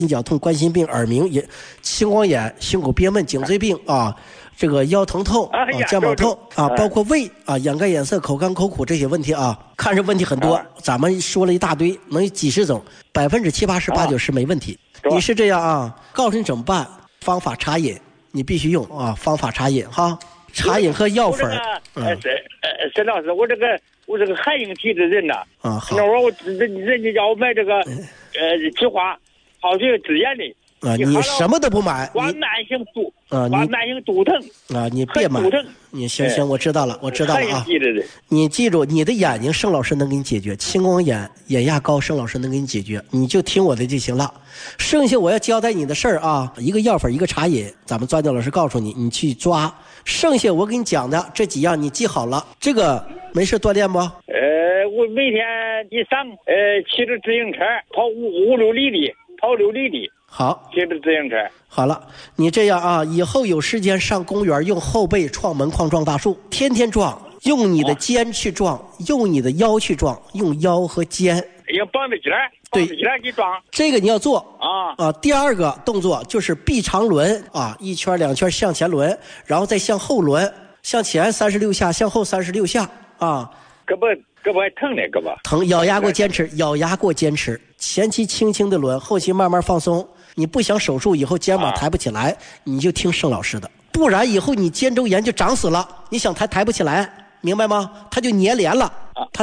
心绞痛、冠心病、耳鸣、青光眼、胸口憋闷、颈椎病啊，这个腰疼痛啊、肩膀痛啊，包括胃啊、眼干眼涩、口干口苦这些问题啊，看着问题很多，咱们说了一大堆，能有几十种，70%、80%、80%没问题。你是这样啊？告诉你怎么办？方法茶饮，你必须用啊！方法茶饮哈，茶饮和药粉。 沈老师，我这个寒硬体质人呐， 好。 那会儿人家叫我买这个菊花，好些治眼的。 你什么都不买， 管慢性肚疼啊！你别买，你行，我知道了啊。你记住，你的眼睛盛老师能给你解决，青光眼、眼压高盛老师能给你解决，你就听我的就行了。剩下我要交代你的事儿啊，一个药粉，一个茶饮，咱们专家老师告诉你，你去抓。剩下我给你讲的这几样你记好了，这个没事锻炼不？ 我每天一上骑着自行车跑5-6里地，跑6里地。 好， 骑着自行车。好了，你这样啊，以后有时间上公园，用后背撞门框撞大树，天天撞，用你的肩去撞，用你的腰去撞，用腰和肩。 要绑得起来，绑得起来去撞。 这个你要做啊。第二个动作就是臂长轮啊，1圈2圈向前轮，然后再向后轮，向前36下，向后36下啊。 胳膊还疼呢，胳膊疼，咬牙给我坚持，前期轻轻的轮，后期慢慢放松。你不想手术以后肩膀抬不起来，你就听盛老师的，不然以后你肩周炎就长死了，你想抬不起来，明白吗？它就粘连了，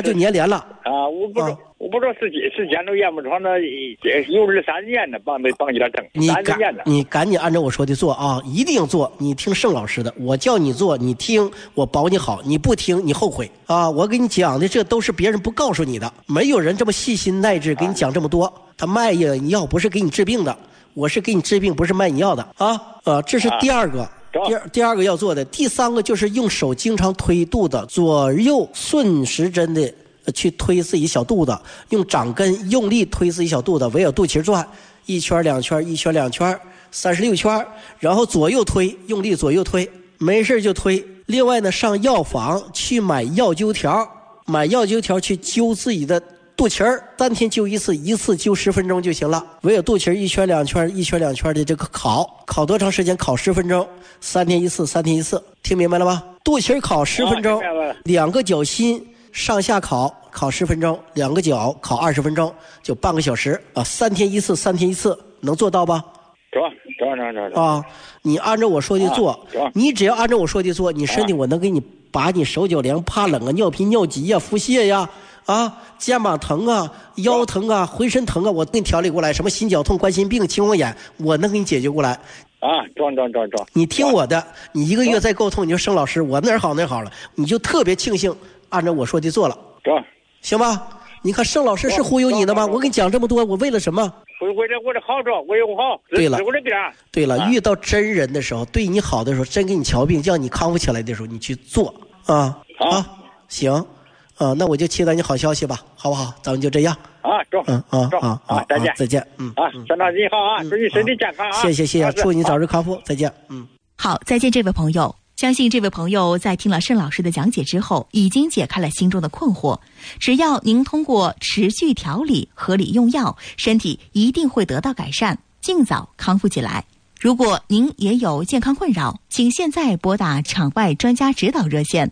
我不知道是肩周炎不成的，有2-3年的绑起来疼。 你赶紧按照我说的做啊，一定做。你听盛老师的，我叫你做，你听，我保你好。你不听，你后悔啊！我跟你讲的这都是别人不告诉你的，没有人这么细心耐治给你讲这么多。他卖药不是给你治病的，我是给你治病，不是卖你药的啊！这是第二个。第二个要做的，第三个就是用手经常推肚子，左右顺时针的去推自己小肚子，用掌根用力推自己小肚子，围绕肚脐转，1圈2圈，1圈2圈，36圈，然后左右推，用力左右推，没事就推。另外呢，上药房去买药灸条，去灸自己的肚脐儿，3天灸一次，一次灸10分钟就行了。围绕肚脐1圈2圈，1圈2圈的这个烤多长时间？烤10分钟，3天一次，3天一次，听明白了吗？肚脐烤10分钟，2个脚心上下烤10分钟，2个脚烤20分钟，就半个小时啊，3天一次，3天一次，能做到吧？ 中啊！你按照我说的做，你只要按照我说的做，你身体我能给你把你手脚凉、怕冷啊、尿频尿急呀、腹泻呀。肩膀疼啊，腰疼啊，浑身疼啊，我给你调理过来。什么心绞痛、冠心病、青光眼，我能给你解决过来。 中。 你听我的，你1个月再沟通，你就盛老师，我哪儿好了，你就特别庆幸按照我说的做了。行吧？你看盛老师是忽悠你的吗？我跟你讲这么多，我为了什么？ 为了我的好处，为我好。 对了，遇到真人的时候，对你好的时候，真给你瞧病，叫你康复起来的时候，你去做啊。行。那我就期待你好消息吧，好不好？咱们就这样中。再见。沈老师你好啊，祝你身体健康啊！ 谢谢，祝你早日康复，再见。 好，再见，这位朋友。相信这位朋友在听了盛老师的讲解之后，已经解开了心中的困惑。只要您通过持续调理、合理用药，身体一定会得到改善，尽早康复起来。如果您也有健康困扰，请现在拨打场外专家指导热线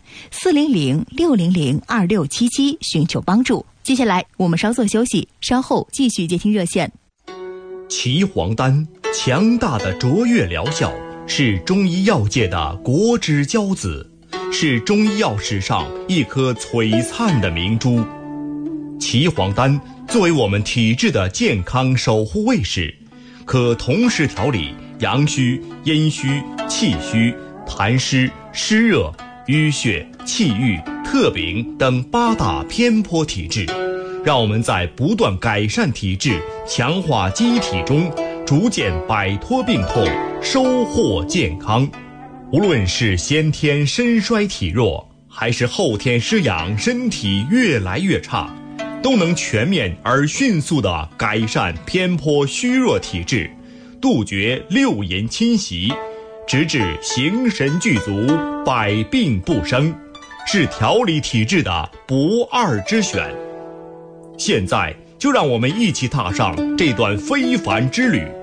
400-600-2677寻求帮助。接下来我们稍作休息，稍后继续接听热线。 岐黄丹强大的卓越疗效，是中医药界的国之骄子，是中医药史上一颗璀璨的明珠。岐黄丹作为我们体质的健康守护卫士，可同时调理阳虚、阴虚、气虚、痰湿、湿热、淤血、气郁、特禀等8大偏颇体质，让我们在不断改善体质、强化机体中，逐渐摆脱病痛，收获健康。无论是先天身衰体弱，还是后天失养身体越来越差，都能全面而迅速地改善偏颇虚弱体质，杜绝六淫侵袭，直至形神俱足，百病不生，是调理体质的不二之选。现在就让我们一起踏上这段非凡之旅，